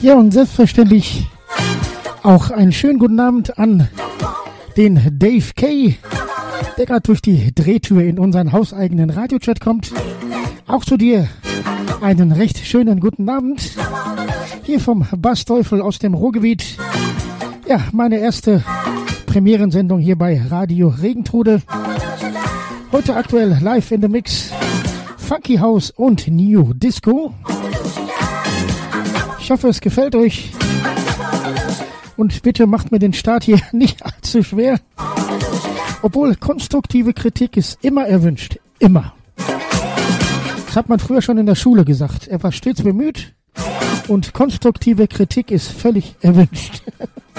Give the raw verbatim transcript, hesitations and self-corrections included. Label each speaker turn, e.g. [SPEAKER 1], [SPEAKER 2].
[SPEAKER 1] Ja, und selbstverständlich auch einen schönen guten Abend an den Dave K., der gerade durch die Drehtür in unseren hauseigenen Radiochat kommt. Auch zu dir einen recht schönen guten Abend. Hier vom Bassteufel aus dem Ruhrgebiet. Ja, meine erste Premierensendung hier bei Radio Regentrude. Heute aktuell live in the Mix. Funky House und New Disco. Ich hoffe, es gefällt euch. Und bitte macht mir den Start hier nicht allzu schwer. Obwohl konstruktive Kritik ist immer erwünscht. Immer. Das hat man früher schon in der Schule gesagt. Er war stets bemüht und konstruktive Kritik ist völlig erwünscht.